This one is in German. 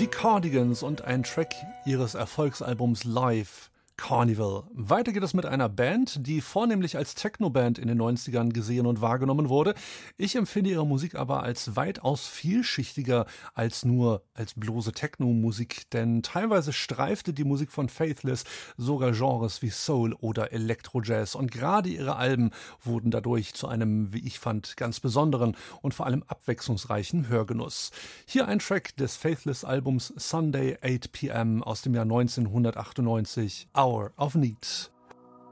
Die Cardigans und ein Track ihres Erfolgsalbums Live, Carnival. Weiter geht es mit einer Band, die vornehmlich als Techno-Band in den 90ern gesehen und wahrgenommen wurde. Ich empfinde ihre Musik aber als weitaus vielschichtiger als nur als bloße Techno-Musik, denn teilweise streifte die Musik von Faithless sogar Genres wie Soul oder Electro-Jazz und gerade ihre Alben wurden dadurch zu einem, wie ich fand, ganz besonderen und vor allem abwechslungsreichen Hörgenuss. Hier ein Track des Faithless-Albums Sunday 8 p.m. aus dem Jahr 1998, Hour of Need.